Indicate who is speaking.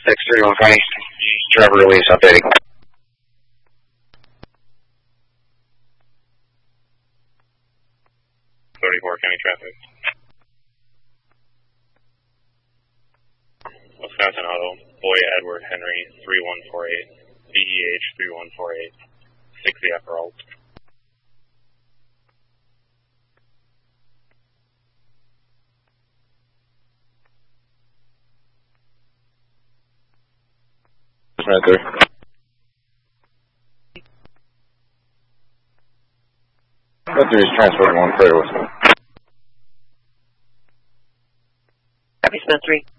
Speaker 1: 63120. Driver release updating.
Speaker 2: 34 County Traffic. Wisconsin Auto, Boy Edward Henry 3148, DEH 3148, 60 Emerald.
Speaker 1: Metro is transport 1 clear with me.
Speaker 3: Copy, Smith 3.